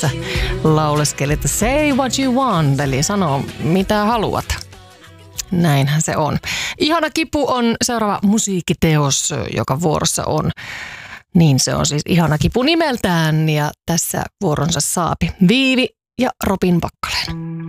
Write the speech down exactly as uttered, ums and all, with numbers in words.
lauleskeli, että say what you want, eli sano mitä haluat. Näinhän se on. Ihana kipu on seuraava musiikkiteos, joka vuorossa on. Niin se on siis Ihana kipu nimeltään ja tässä vuoronsa saapi Viivi ja Robin Pakkalen.